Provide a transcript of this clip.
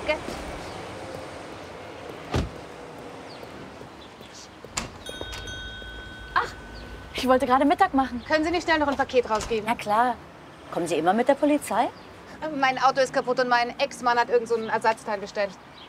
Danke. Ach, ich wollte gerade Mittag machen. Können Sie nicht schnell noch ein Paket rausgeben? Na klar. Kommen Sie immer mit der Polizei? Mein Auto ist kaputt und mein Ex-Mann hat irgend so ein Ersatzteil bestellt.